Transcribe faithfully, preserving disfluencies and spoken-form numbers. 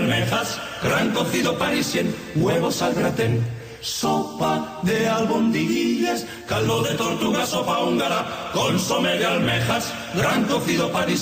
almejas, gran cocido parisien, huevos al gratén, sopa de albondiguillas, caldo de tortuga, sopa húngara, consomé de almejas, gran cocido parisien.